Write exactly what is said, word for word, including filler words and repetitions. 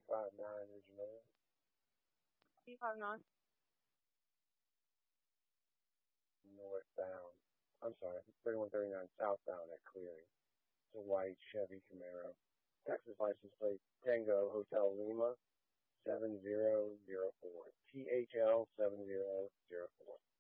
five nine original. three five nine. Northbound. I'm sorry, thirty-one thirty-nine southbound at Cleary. It's a white Chevy Camaro. Texas license plate Tango Hotel Lima seven zero zero four. T H L seven zero zero four.